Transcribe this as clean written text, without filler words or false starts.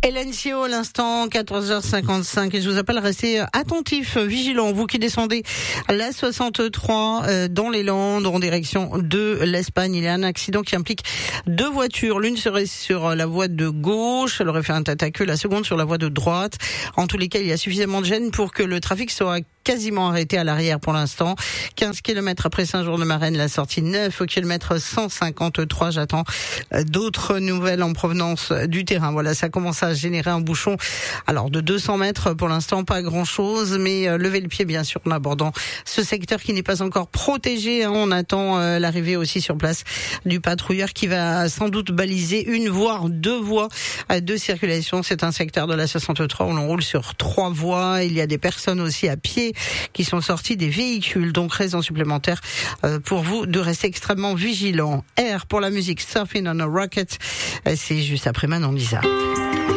Hélène Sio, à l'instant, 14h55, et je vous appelle à rester attentif, vigilant, vous qui descendez la 63 dans les Landes en direction de l'Espagne. Il y a un accident qui implique deux voitures. L'une serait sur la voie de gauche, elle aurait fait un tête-à-queue, la seconde sur la voie de droite. En tous les cas, il y a suffisamment de gêne pour que le trafic soit quasiment arrêté à l'arrière pour l'instant. 15 km après Saint-Jean-de-Marennes, la sortie 9 au kilomètre 153. J'attends d'autres nouvelles en provenance du terrain. Voilà, ça commence à générer un bouchon. Alors, de 200 mètres, pour l'instant, pas grand-chose, mais levez le pied, bien sûr, en abordant ce secteur qui n'est pas encore protégé. On attend l'arrivée aussi sur place du patrouilleur qui va sans doute baliser une voire deux voies de circulation. C'est un secteur de la 63 où l'on roule sur 3 voies. Il y a des personnes aussi à pied qui sont sorties des véhicules. Donc, raison supplémentaire pour vous de rester extrêmement vigilant. R pour la musique Surfing on a Rocket. C'est juste après Manon Lisa.